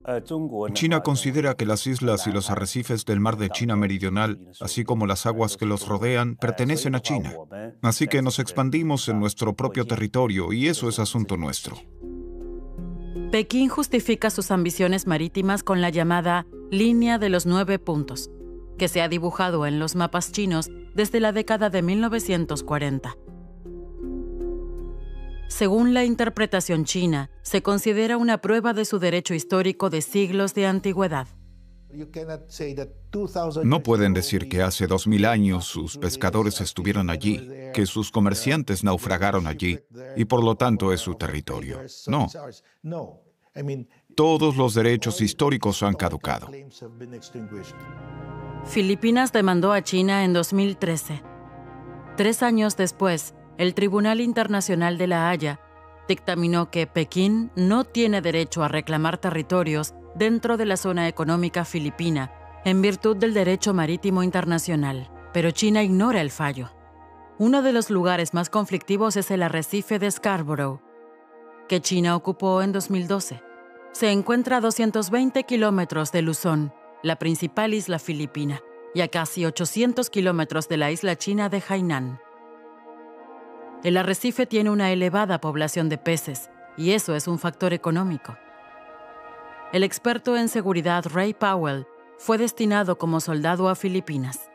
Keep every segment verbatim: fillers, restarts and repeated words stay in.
China considera que las islas y los arrecifes del mar de China Meridional, así como las aguas que los rodean, pertenecen a China. Así que nos expandimos en nuestro propio territorio y eso es asunto nuestro. Pekín justifica sus ambiciones marítimas con la llamada Línea de los Nueve Puntos, que se ha dibujado en los mapas chinos desde la década de mil novecientos cuarenta. Según la interpretación china, se considera una prueba de su derecho histórico de siglos de antigüedad. No pueden decir que hace dos mil años sus pescadores estuvieron allí, que sus comerciantes naufragaron allí, y por lo tanto es su territorio. No. Todos los derechos históricos han caducado. Filipinas demandó a China en dos mil trece. Tres años después, el Tribunal Internacional de La Haya dictaminó que Pekín no tiene derecho a reclamar territorios dentro de la zona económica filipina en virtud del derecho marítimo internacional, pero China ignora el fallo. Uno de los lugares más conflictivos es el arrecife de Scarborough, que China ocupó en dos mil doce. Se encuentra a doscientos veinte kilómetros de Luzón, la principal isla filipina, y a casi ochocientos kilómetros de la isla china de Hainan. El arrecife tiene una elevada población de peces, y eso es un factor económico. El experto en seguridad Ray Powell fue destinado como soldado a Filipinas.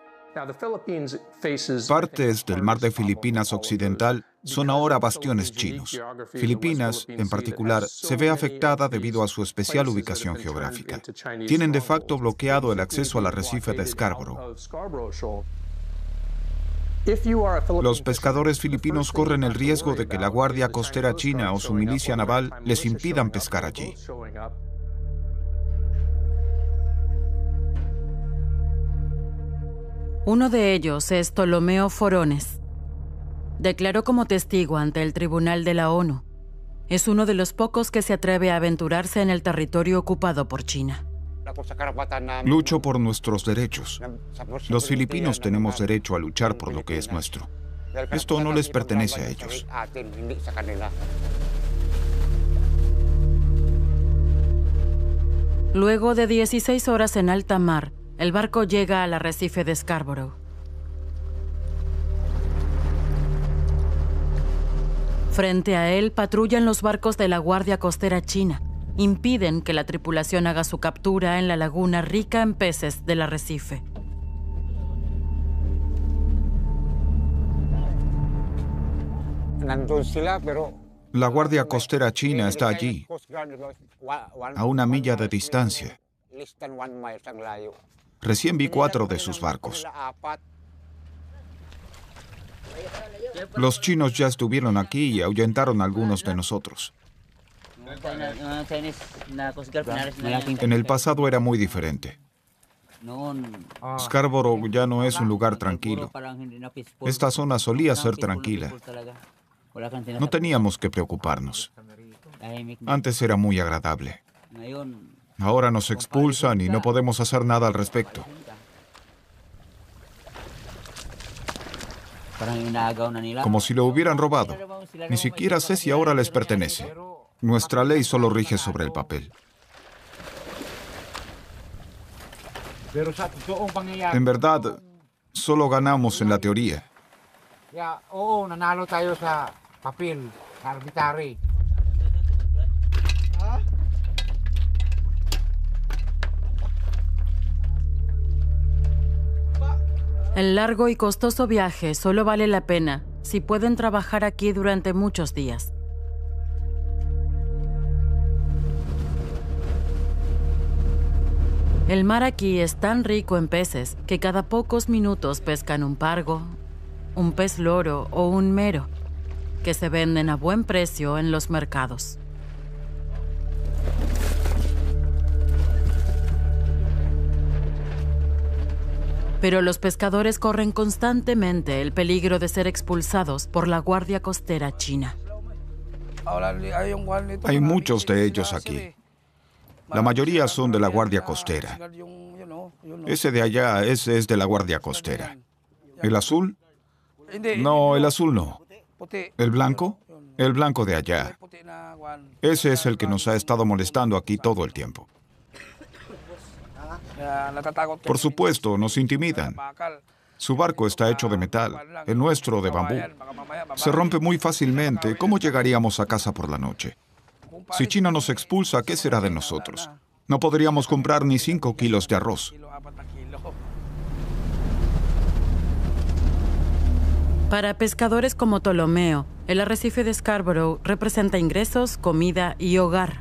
Partes del mar de Filipinas Occidental son ahora bastiones chinos. Filipinas, en particular, se ve afectada debido a su especial ubicación geográfica. Tienen de facto bloqueado el acceso al arrecife de Scarborough. Los pescadores filipinos corren el riesgo de que la Guardia Costera China o su milicia naval les impidan pescar allí. Uno de ellos es Ptolomeo Forones. Declaró como testigo ante el Tribunal de la ONU. Es uno de los pocos que se atreve a aventurarse en el territorio ocupado por China. Lucho por nuestros derechos. Los filipinos tenemos derecho a luchar por lo que es nuestro. Esto no les pertenece a ellos. Luego de dieciséis horas en alta mar, el barco llega al arrecife de Scarborough. Frente a él patrullan los barcos de la Guardia Costera China. Impiden que la tripulación haga su captura en la laguna rica en peces del arrecife. La Guardia Costera China está allí, a una milla de distancia. Recién vi cuatro de sus barcos. Los chinos ya estuvieron aquí y ahuyentaron a algunos de nosotros. En el pasado era muy diferente. Scarborough ya no es un lugar tranquilo. Esta zona solía ser tranquila. No teníamos que preocuparnos. Antes era muy agradable. Ahora nos expulsan y no podemos hacer nada al respecto. Como si lo hubieran robado. Ni siquiera sé si ahora les pertenece. Nuestra ley solo rige sobre el papel. En verdad, solo ganamos en la teoría. El largo y costoso viaje solo vale la pena si pueden trabajar aquí durante muchos días. El mar aquí es tan rico en peces que cada pocos minutos pescan un pargo, un pez loro o un mero, que se venden a buen precio en los mercados. Pero los pescadores corren constantemente el peligro de ser expulsados por la Guardia Costera China. Hay muchos de ellos aquí. La mayoría son de la Guardia Costera. Ese de allá, ese es de la Guardia Costera. ¿El azul? No, el azul no. ¿El blanco? El blanco de allá. Ese es el que nos ha estado molestando aquí todo el tiempo. Por supuesto, nos intimidan. Su barco está hecho de metal, el nuestro de bambú. Se rompe muy fácilmente. ¿Cómo llegaríamos a casa por la noche? Si China nos expulsa, ¿qué será de nosotros? No podríamos comprar ni cinco kilos de arroz. Para pescadores como Ptolomeo, el arrecife de Scarborough representa ingresos, comida y hogar.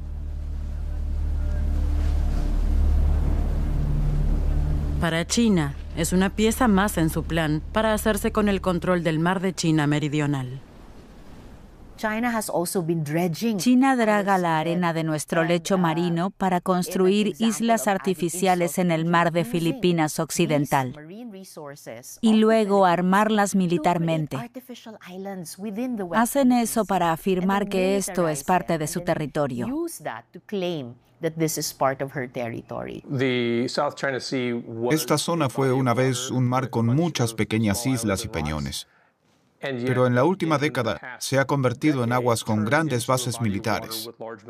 Para China, es una pieza más en su plan para hacerse con el control del mar de China Meridional. China draga la arena de nuestro lecho marino para construir islas artificiales en el mar de Filipinas Occidental y luego armarlas militarmente. Hacen eso para afirmar que esto es parte de su territorio. Esta zona fue una vez un mar con muchas pequeñas islas y peñones. Pero en la última década se ha convertido en aguas con grandes bases militares.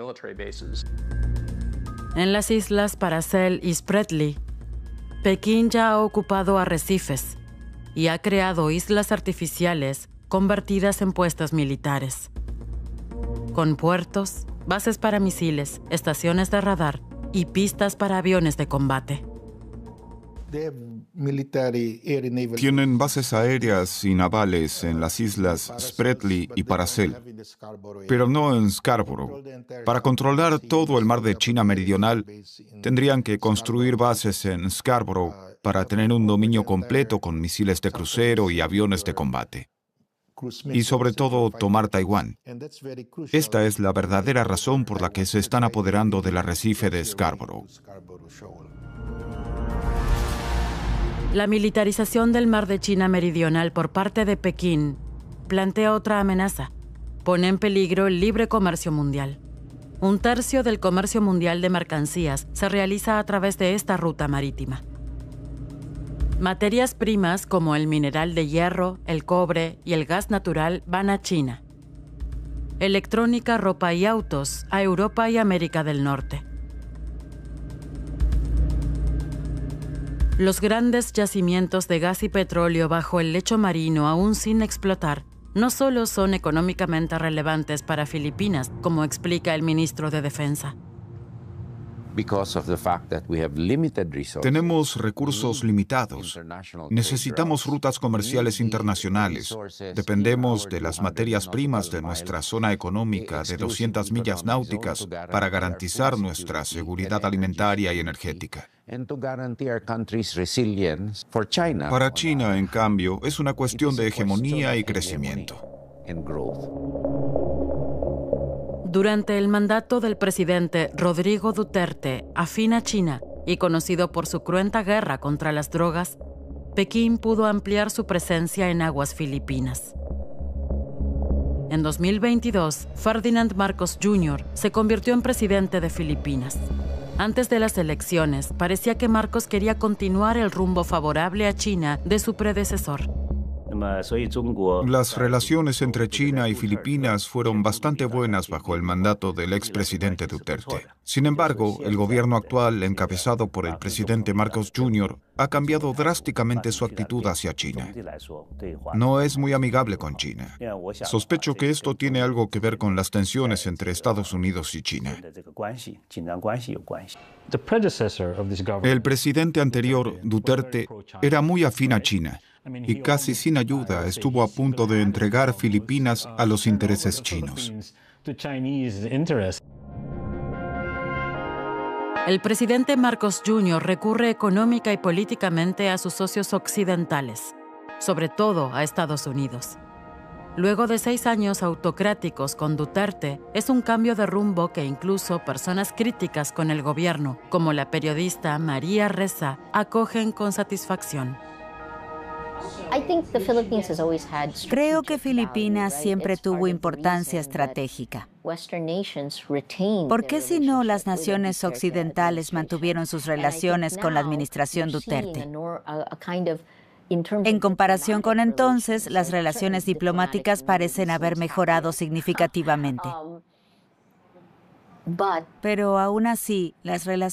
En las islas Paracel y Spratly, Pekín ya ha ocupado arrecifes y ha creado islas artificiales convertidas en puestos militares, con puertos, bases para misiles, estaciones de radar y pistas para aviones de combate. Tienen bases aéreas y navales en las islas Spratly y Paracel, pero no en Scarborough. Para controlar todo el mar de China Meridional, tendrían que construir bases en Scarborough para tener un dominio completo con misiles de crucero y aviones de combate. Y sobre todo, tomar Taiwán. Esta es la verdadera razón por la que se están apoderando del arrecife de Scarborough. La militarización del mar de China Meridional por parte de Pekín plantea otra amenaza. Pone en peligro el libre comercio mundial. Un tercio del comercio mundial de mercancías se realiza a través de esta ruta marítima. Materias primas como el mineral de hierro, el cobre y el gas natural van a China. Electrónica, ropa y autos a Europa y América del Norte. Los grandes yacimientos de gas y petróleo bajo el lecho marino aún sin explotar no solo son económicamente relevantes para Filipinas, como explica el ministro de Defensa. Tenemos recursos limitados. Necesitamos rutas comerciales internacionales. Dependemos de las materias primas de nuestra zona económica de doscientas millas náuticas para garantizar nuestra seguridad alimentaria y energética. Para China, en cambio, es una cuestión de hegemonía y crecimiento. Durante el mandato del presidente Rodrigo Duterte, afín a China y conocido por su cruenta guerra contra las drogas, Pekín pudo ampliar su presencia en aguas filipinas. En dos mil veintidós, Ferdinand Marcos junior se convirtió en presidente de Filipinas. Antes de las elecciones, parecía que Marcos quería continuar el rumbo favorable a China de su predecesor. Las relaciones entre China y Filipinas fueron bastante buenas bajo el mandato del expresidente Duterte. Sin embargo, el gobierno actual, encabezado por el presidente Marcos junior, ha cambiado drásticamente su actitud hacia China. No es muy amigable con China. Sospecho que esto tiene algo que ver con las tensiones entre Estados Unidos y China. El presidente anterior, Duterte, era muy afín a China y casi sin ayuda estuvo a punto de entregar Filipinas a los intereses chinos. El presidente Marcos junior recurre económica y políticamente a sus socios occidentales, sobre todo a Estados Unidos. Luego de seis años autocráticos con Duterte, es un cambio de rumbo que incluso personas críticas con el gobierno, como la periodista María Reza, acogen con satisfacción. Creo que Filipinas siempre tuvo importancia estratégica. ¿Por qué si no las naciones occidentales mantuvieron sus relaciones con la administración Duterte? En comparación con entonces, las relaciones diplomáticas parecen haber mejorado significativamente. Pero aún así, las relaciones